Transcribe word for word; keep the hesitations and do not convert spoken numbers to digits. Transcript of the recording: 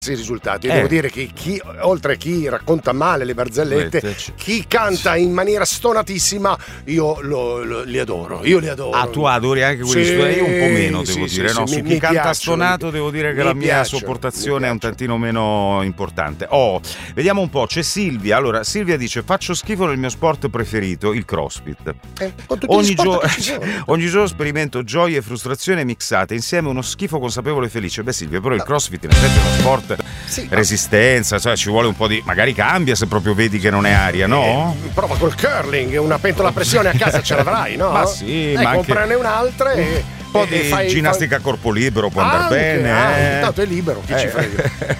i risultati. Eh. Devo dire che chi, oltre a chi racconta male le barzellette, chi canta in maniera stonatissima, io lo, lo, li adoro. Io li adoro. Ah, tu adori anche quelli sì, stonati? Io un po' meno, sì, devo sì, dire. sì, No, sì, su mi, chi mi canta piacciono, stonato devo dire che mi la mia piacciono, sopportazione è un tantino meno importante. Oh, vediamo un po', c'è Silvia. Allora, Silvia dice: faccio schifo nel mio sport preferito, il CrossFit. Eh, con tutti ogni, gli sport gio- che ci sono. ogni giorno sperimento gioia e frustrazione mixate insieme, uno schifo consapevole e felice. Beh, Silvia, però il CrossFit in effetti è uno sport Sì, resistenza, cioè ci vuole un po' di. Magari cambia se proprio vedi che non è aria, no? Eh, prova col curling, una pentola a pressione a casa ce l'avrai, no? Ma sì, eh, ma anche comprane un'altra e un po' e di fai, ginnastica a corpo libero può andare anche, bene. anche, eh. tanto è libero, chi Eh. ci frega.